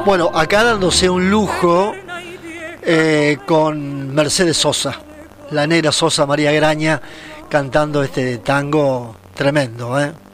Bueno, acá dándose un lujo con Mercedes Sosa, la negra Sosa María Graña, cantando este tango tremendo,